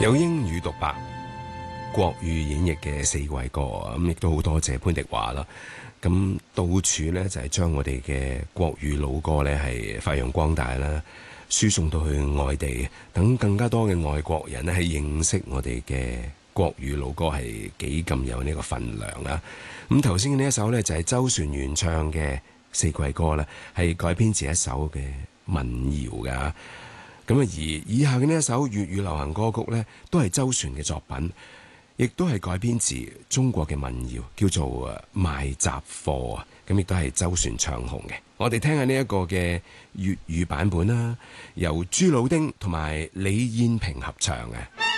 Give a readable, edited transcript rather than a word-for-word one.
有英語獨白，國語演繹嘅四季歌啊，咁亦都好多謝潘迪華啦。咁到處呢，就係將我哋嘅國語老歌呢係發揚光大啦，輸送到去外地，等更加多嘅外國人呢係認識我哋嘅國語老歌係幾咁有呢個份量啦。咁頭先嘅呢一首呢，就係周璇原唱嘅四季歌啦，係改編自一首嘅民謠噶。咁而以下嘅呢一首粵語流行歌曲呢，都係周璇嘅作品，亦都係改編自中國嘅民謠，叫做賣雜貨啊。咁亦都係周璇唱紅嘅。我哋聽下呢一個嘅粵語版本啦，由朱老丁同埋李燕萍合唱嘅。